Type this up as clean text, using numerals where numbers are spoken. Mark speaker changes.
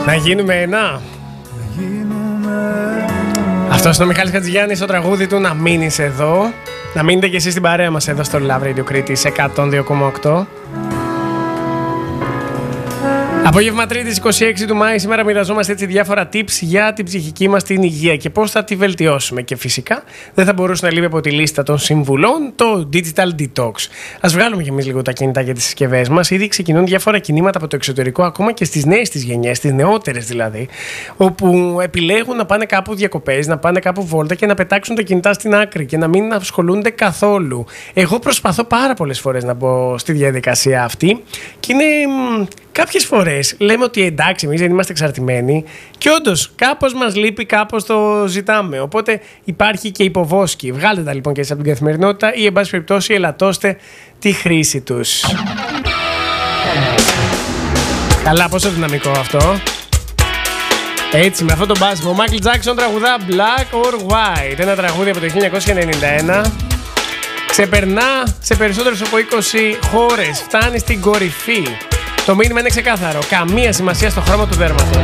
Speaker 1: Να γίνουμε ένα. Αυτός είναι ο Μιχάλης Χατζηγιάννης, το τραγούδι του «Να μείνεις εδώ». Να μείνετε και εσείς στην παρέα μας εδώ στο Love Radio Κρήτης 102,8. Απόγευμα Τρίτης 26 του Μάη. Σήμερα μοιραζόμαστε έτσι διάφορα tips για την ψυχική μας την υγεία και πώς θα τη βελτιώσουμε. Και φυσικά δεν θα μπορούσε να λείπει από τη λίστα των συμβουλών το Digital Detox. Ας βγάλουμε κι εμείς λίγο τα κινητά για τις συσκευές μας. Ήδη ξεκινούν διάφορα κινήματα από το εξωτερικό, ακόμα και στις νέες τις γενιές, τις νεότερες δηλαδή, όπου επιλέγουν να πάνε κάπου διακοπές, να πάνε κάπου βόλτα και να πετάξουν τα κινητά στην άκρη και να μην ασχολούνται καθόλου. Εγώ προσπαθώ πάρα πολλές φορές να μπω στη διαδικασία αυτή και είναι. Κάποιες φορές λέμε ότι εντάξει, εμείς δεν είμαστε εξαρτημένοι και όντως κάπως μας λείπει, κάπως το ζητάμε. Οπότε υπάρχει και υποβόσκη. Βγάλτε τα λοιπόν και εσείς από την καθημερινότητα ή εν πάση περιπτώσει ελαττώστε τη χρήση τους. Καλά, πόσο δυναμικό αυτό. Έτσι, με αυτό το μπάσιμο. Ο Μάικλ Τζάκσον τραγουδά Black or White. Ένα τραγούδι από το 1991. Ξεπερνά σε περισσότερες από 20 χώρες. Φτάνει στην κορυφή. Το μήνυμα είναι ξεκάθαρο. Καμία σημασία στο χρώμα του δέρματος.